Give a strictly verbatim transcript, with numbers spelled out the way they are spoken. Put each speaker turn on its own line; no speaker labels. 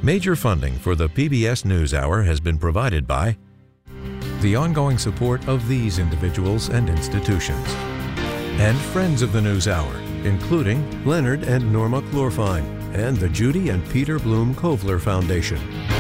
Major funding for the P B S NewsHour has been provided by the ongoing support of these individuals and institutions, and friends of the NewsHour, including Leonard and Norma Chlorfine, and the Judy and Peter Bloom Kovler Foundation.